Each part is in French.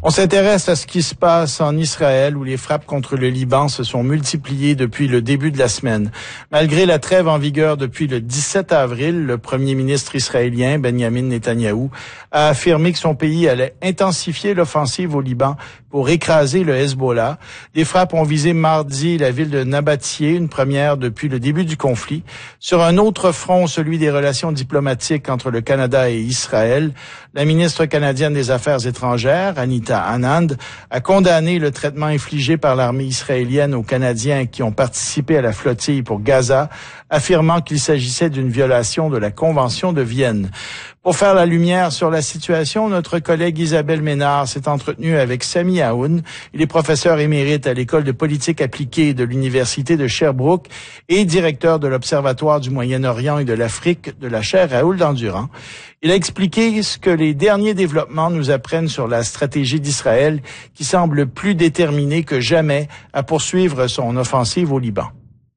On s'intéresse à ce qui se passe en Israël où les frappes contre le Liban se sont multipliées depuis le début de la semaine. Malgré la trêve en vigueur depuis le 17 avril, le premier ministre israélien, Benjamin Netanyahou, a affirmé que son pays allait intensifier l'offensive au Liban pour écraser le Hezbollah. Des frappes ont visé mardi la ville de Nabatieh, une première depuis le début du conflit. Sur un autre front, celui des relations diplomatiques entre le Canada et Israël, la ministre canadienne des Affaires étrangères, Anita Anand, a condamné le traitement infligé par l'armée israélienne aux Canadiens qui ont participé à la flottille pour Gaza, affirmant qu'il s'agissait d'une violation de la Convention de Vienne. Pour faire la lumière sur la situation, notre collègue Isabelle Ménard s'est entretenue avec Sami Aoun. Il est professeur émérite à l'École de politique appliquée de l'Université de Sherbrooke et directeur de l'Observatoire du Moyen-Orient et de l'Afrique de la chaire Raoul Dandurand. Il a expliqué ce que les derniers développements nous apprennent sur la stratégie d'Israël qui semble plus déterminée que jamais à poursuivre son offensive au Liban.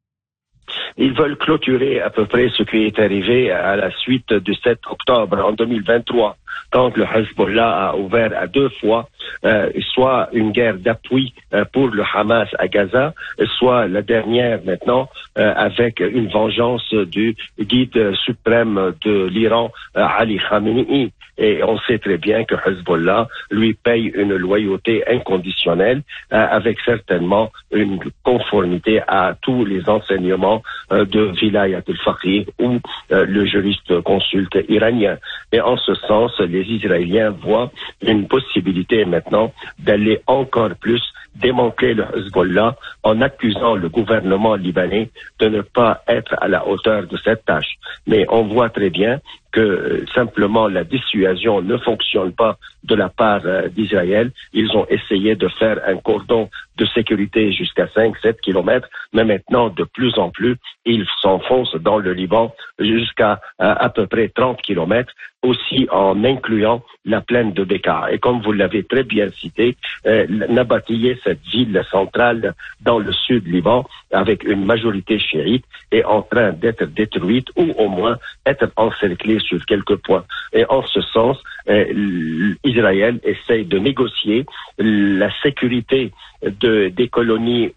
Ils veulent clôturer à peu près ce qui est arrivé à la suite du 7 octobre en 2023, quand le Hezbollah a ouvert à deux fois, soit une guerre d'appui pour le Hamas à Gaza, soit la dernière maintenant avec une vengeance du guide suprême de l'Iran, Ali Khamenei. Et on sait très bien que Hezbollah lui paye une loyauté inconditionnelle avec certainement une conformité à tous les enseignements de Vilayat al-Faqih ou le juriste consulte iranien. Et en ce sens, les Israéliens voient une possibilité maintenant d'aller encore plus démanteler le Hezbollah en accusant le gouvernement libanais de ne pas être à la hauteur de cette tâche. Mais on voit très bien que simplement la dissuasion ne fonctionne pas de la part d'Israël. Ils ont essayé de faire un cordon de sécurité jusqu'à 5-7 kilomètres, mais maintenant, de plus en plus, ils s'enfoncent dans le Liban jusqu'à à peu près 30 kilomètres, aussi en incluant la plaine de Bekaa. Et comme vous l'avez très bien cité, Nabatieh, cette ville centrale dans le sud Liban, avec une majorité chiite, est en train d'être détruite ou au moins être encerclée sur quelques points. Et en ce sens, Israël essaye de négocier la sécurité des colonies